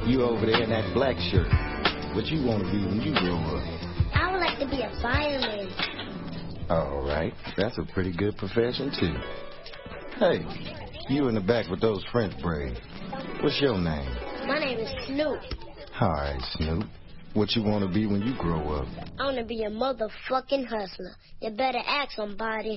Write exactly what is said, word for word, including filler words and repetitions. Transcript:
You over there in that black shirt. What you want to be when you grow up? I would like to be a fireman. All right. That's a pretty good profession, too. Hey, you in the back with those French braids. What's your name? My name is Snoop. All right, Snoop. What you want to be when you grow up? I want to be a motherfucking hustler. You better ask somebody.